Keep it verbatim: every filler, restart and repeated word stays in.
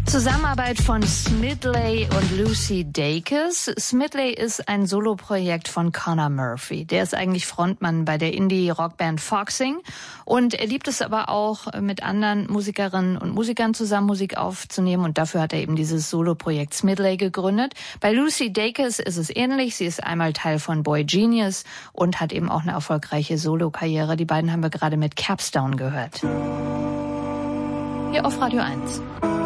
Zusammenarbeit von Smedley und Lucy Dacus. Smedley ist ein Soloprojekt von Conor Murphy. Der ist eigentlich Frontmann bei der Indie-Rockband Foxing und er liebt es aber auch, mit anderen Musikerinnen und Musikern zusammen Musik aufzunehmen und dafür hat er eben dieses Soloprojekt Smedley gegründet. Bei Lucy Dacus ist es ähnlich. Sie ist einmal Teil von Boy Genius und hat eben auch eine erfolgreiche Solokarriere. Die beiden haben wir gerade mit Capstone gehört. Hier auf Radio eins.